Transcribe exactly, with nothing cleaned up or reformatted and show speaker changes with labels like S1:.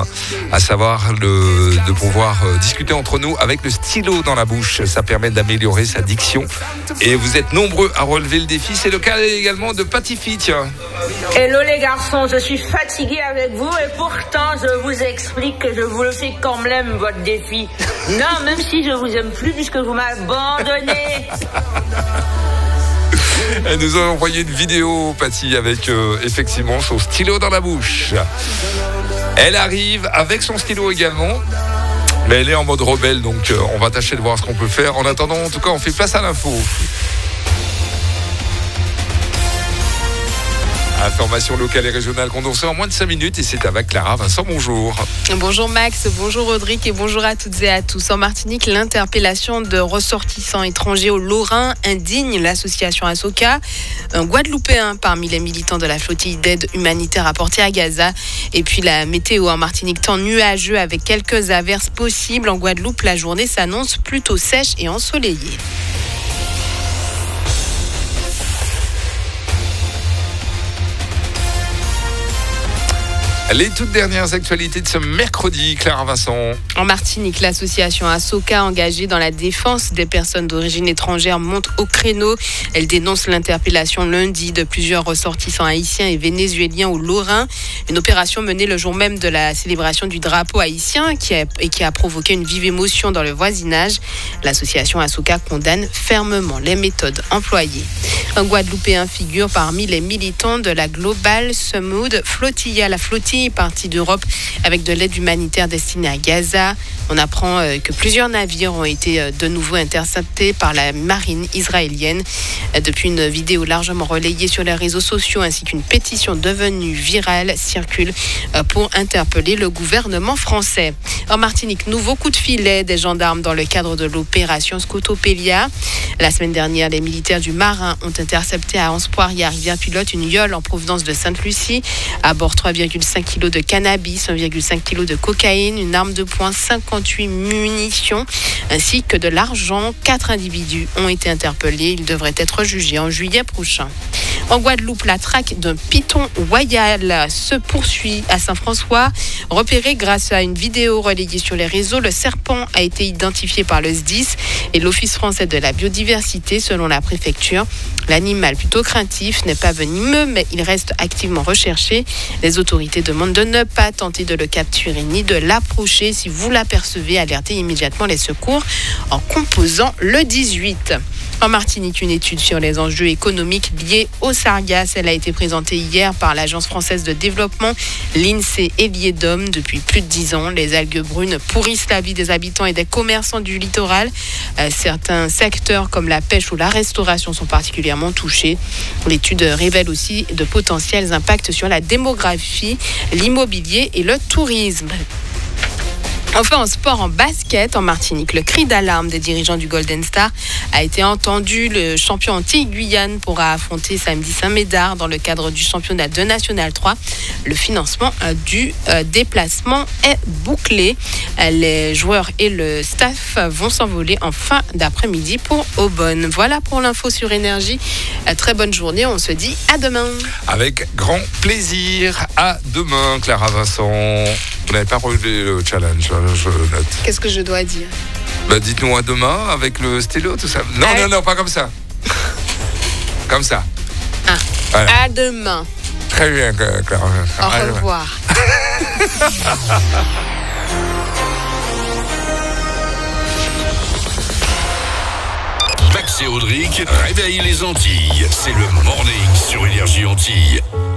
S1: à savoir le, de pouvoir euh, discuter entre nous avec le stylo dans la bouche. Ça permet d'améliorer sa diction. Et vous êtes nombreux à relever le défi. C'est le cas également de Patifi, tiens.
S2: Hello les garçons, je suis fatiguée avec vous et pourtant je vous explique que je vous le fais quand même votre défi. Non, même si je vous aime plus puisque vous m'avez abandonné.
S1: Elle nous a envoyé une vidéo, Patty, avec euh, effectivement son stylo dans la bouche. Elle arrive avec son stylo également. Mais elle est en mode rebelle, donc euh, on va tâcher de voir ce qu'on peut faire. En attendant, en tout cas, on fait place à l'info. Information locale et régionale condensée en moins de cinq minutes et c'est avec Clara Vincent, bonjour.
S3: Bonjour Max, bonjour Audric et bonjour à toutes et à tous. En Martinique, l'interpellation de ressortissants étrangers au Lorrain indigne l'association Asoka. Un Guadeloupéen parmi les militants de la flottille d'aide humanitaire apportée à Gaza. Et puis la météo en Martinique, temps nuageux avec quelques averses possibles. En Guadeloupe, la journée s'annonce plutôt sèche et ensoleillée.
S1: Les toutes dernières actualités de ce mercredi, Clara Vincent.
S3: En Martinique, l'association Asoka, engagée dans la défense des personnes d'origine étrangère, monte au créneau. Elle dénonce l'interpellation lundi de plusieurs ressortissants haïtiens et vénézuéliens au Lorrain. Une opération menée le jour même de la célébration du drapeau haïtien qui a, et qui a provoqué une vive émotion dans le voisinage. L'association Asoka condamne fermement les méthodes employées. Un Guadeloupéen figure parmi les militants de la Global Summud Flotilla, la flottille partie d'Europe avec de l'aide humanitaire destinée à Gaza. On apprend que plusieurs navires ont été de nouveau interceptés par la marine israélienne. Depuis une vidéo largement relayée sur les réseaux sociaux ainsi qu'une pétition devenue virale circule pour interpeller le gouvernement français. En Martinique, nouveau coup de filet des gendarmes dans le cadre de l'opération Scotopelia. La semaine dernière, les militaires du Marin ont intercepté à Anse-Poirier, Rivière-Pilote, une yole en provenance de Sainte-Lucie. À bord, trois virgule cinq kilos de cannabis, un virgule cinq kilos de cocaïne, une arme de poing, cinquante-huit munitions, ainsi que de l'argent. Quatre individus ont été interpellés. Ils devraient être jugés en juillet prochain. En Guadeloupe, la traque d'un python royal se poursuit à Saint-François. Repéré grâce à une vidéo relayée sur les réseaux, le serpent a été identifié par le S D I S et l'Office français de la biodiversité. Selon la préfecture, l'animal plutôt craintif n'est pas venimeux, mais il reste activement recherché. Les autorités demandent de ne pas tenter de le capturer ni de l'approcher. Si vous l'apercevez, alertez immédiatement les secours en composant le dix-huit. En Martinique, une étude sur les enjeux économiques liés aux sargasses. Elle a été présentée hier par l'Agence française de développement, l'INSEE et l'IEDOM. Depuis plus de dix ans, les algues brunes pourrissent la vie des habitants et des commerçants du littoral. Euh, certains secteurs comme la pêche ou la restauration sont particulièrement touchés. L'étude révèle aussi de potentiels impacts sur la démographie, l'immobilier et le tourisme. Enfin, en sport, en basket, en Martinique, le cri d'alarme des dirigeants du Golden Star a été entendu. Le champion Antilles-Guyane pourra affronter samedi Saint-Médard dans le cadre du championnat de National trois. Le financement du déplacement est bouclé. Les joueurs et le staff vont s'envoler en fin d'après-midi pour Aubonne. Voilà pour l'info sur Énergie. Très bonne journée. On se dit à demain.
S1: Avec grand plaisir. À demain, Clara Vincent. Vous n'avez pas relevé le challenge, je note.
S3: Qu'est-ce que je dois dire?
S1: Bah, dites-nous à demain avec le stylo, tout ça. Non, ah, non, non, pas comme ça. Comme ça.
S3: Ah.
S1: Voilà.
S3: À demain.
S1: Très bien, Clara.
S3: Au revoir.
S4: Max et Audric réveillent les Antilles. C'est le morning sur Énergie Antilles.